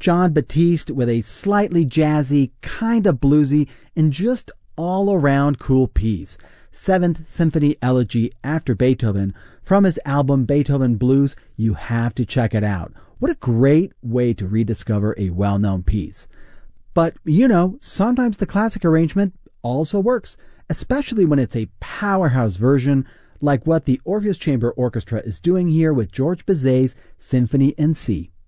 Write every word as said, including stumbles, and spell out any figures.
John Batiste with a slightly jazzy, kind of bluesy, and just all-around cool piece. Seventh Symphony Elegy after Beethoven from his album Beethoven Blues. You have to check it out. What a great way to rediscover a well-known piece. But, you know, sometimes the classic arrangement also works, especially when it's a powerhouse version like what the Orpheus Chamber Orchestra is doing here with George Bizet's Symphony in C.